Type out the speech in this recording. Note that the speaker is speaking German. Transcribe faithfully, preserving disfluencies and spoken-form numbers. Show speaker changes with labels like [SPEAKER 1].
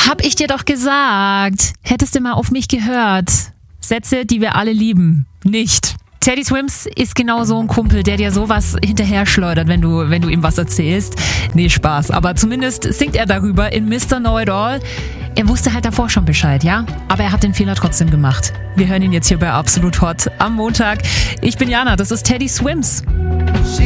[SPEAKER 1] Hab ich dir doch gesagt. Hättest du mal auf mich gehört. Sätze, die wir alle lieben. Nicht. Teddy Swims ist genau so ein Kumpel, der dir sowas hinterher schleudert, wenn du, wenn du ihm was erzählst. Nee, Spaß. Aber zumindest singt er darüber in Mister Know-It-All. Er wusste halt davor schon Bescheid, ja? Aber er hat den Fehler trotzdem gemacht. Wir hören ihn jetzt hier bei Absolut Hot am Montag. Ich bin Jana, das ist Teddy Swims.